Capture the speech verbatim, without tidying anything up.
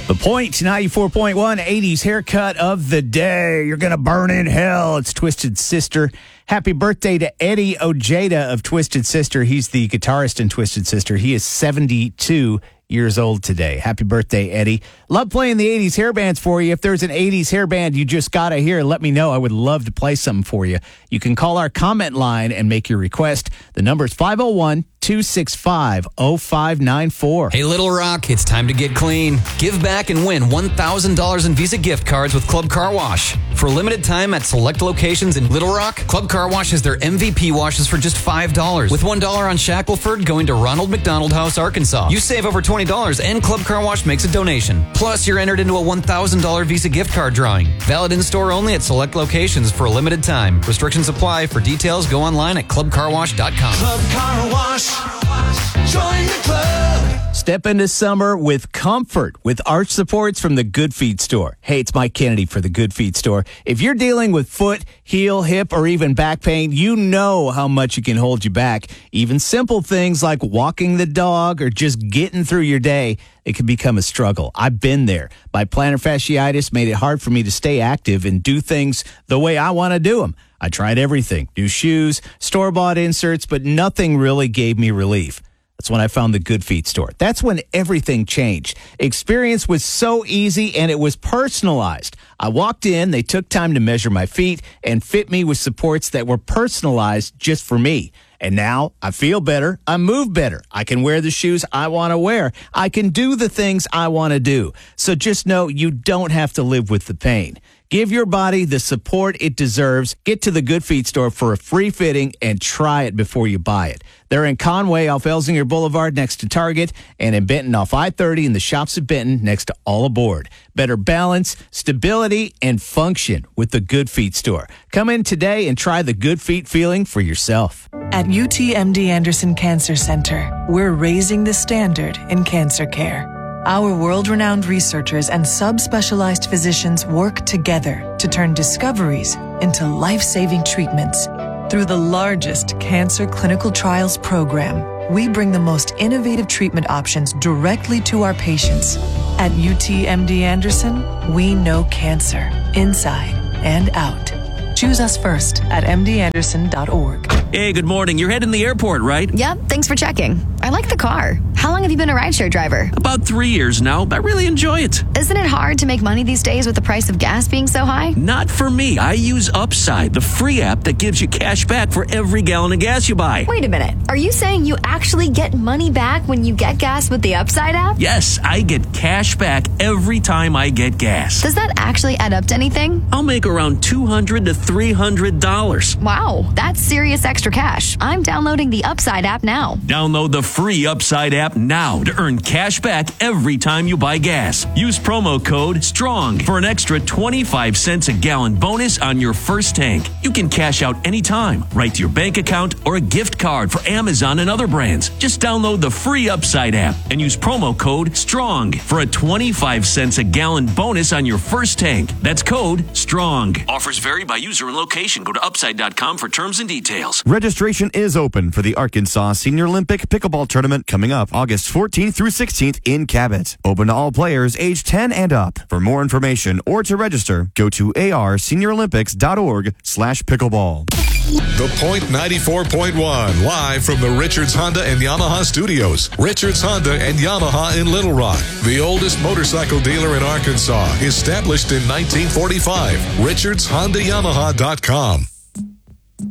The Point, ninety-four point one, eighties haircut of the day. You're going to burn in hell. It's Twisted Sister. Happy birthday to Eddie Ojeda of Twisted Sister. He's the guitarist in Twisted Sister. He is seventy-two years old today. Happy birthday, Eddie. Love playing the eighties hair bands for you. If there's an eighties hair band you just got to hear, let me know. I would love to play something for you. You can call our comment line and make your request. The number is five oh one, two six five, oh five nine four. Hey, Little Rock, it's time to get clean. Give back and win one thousand dollars in Visa gift cards with Club Car Wash. For a limited time at select locations in Little Rock, Club Car Wash has their M V P washes for just five dollars, with one dollar on Shackleford going to Ronald McDonald House, Arkansas. You save over twenty dollars and Club Car Wash makes a donation. Plus, you're entered into a one thousand dollars Visa gift card drawing. Valid in-store only at select locations for a limited time. Restrictions apply. For details, go online at club car wash dot com. Club Car Wash. Join the club. Step into summer with comfort with arch supports from the Good Feet Store. Hey, it's Mike Kennedy for the Good Feet Store. If you're dealing with foot, heel, hip, or even back pain, you know how much it can hold you back. Even simple things like walking the dog or just getting through your day, it can become a struggle. I've been there. My plantar fasciitis made it hard for me to stay active and do things the way I want to do them. I tried everything, new shoes, store-bought inserts, but nothing really gave me relief. That's when I found the Good Feet Store. That's when everything changed. Experience was so easy and it was personalized. I walked in, they took time to measure my feet and fit me with supports that were personalized just for me. And now I feel better. I move better. I can wear the shoes I want to wear. I can do the things I want to do. So just know you don't have to live with the pain. Give your body the support it deserves. Get to the Good Feet Store for a free fitting and try it before you buy it. They're in Conway off Elsinger Boulevard next to Target, and in Benton off I thirty in the shops at Benton next to All Aboard. Better balance, stability, and function with the Good Feet Store. Come in today and try the Good Feet feeling for yourself. At U T M D Anderson Cancer Center, we're raising the standard in cancer care. Our world-renowned researchers and subspecialized physicians work together to turn discoveries into life-saving treatments. Through the largest cancer clinical trials program, we bring the most innovative treatment options directly to our patients. At U T M D Anderson, we know cancer inside and out. Choose us first at m d anderson dot org. Hey, good morning. You're heading to the airport, right? Yep, thanks for checking. I like the car. How long have you been a rideshare driver? About three years now. I really enjoy it. Isn't it hard to make money these days with the price of gas being so high? Not for me. I use Upside, the free app that gives you cash back for every gallon of gas you buy. Wait a minute. Are you saying you actually get money back when you get gas with the Upside app? Yes, I get cash back every time I get gas. Does that actually add up to anything? I'll make around two hundred to three hundred dollars. Wow, that's serious extra cash. I'm downloading the Upside app now. Download the free Upside app now to earn cash back every time you buy gas. Use promo code STRONG for an extra twenty-five cents a gallon bonus on your first tank. You can cash out anytime, right to your bank account or a gift card for Amazon and other brands. Just download the free Upside app and use promo code STRONG for a twenty-five cents a gallon bonus on your first tank. That's code STRONG. Offers vary by user and location. Go to upside dot com for terms and details. Registration is open for the Arkansas Senior Olympic Pickleball Tournament coming up August fourteenth through sixteenth in Cabot. Open to all players age ten and up. For more information or to register, go to a r senior olympics dot org slash pickleball. The Point ninety-four point one, live from the Richards Honda and Yamaha studios. Richards Honda and Yamaha in Little Rock, the oldest motorcycle dealer in Arkansas, established in nineteen forty-five. richards honda yamaha dot com.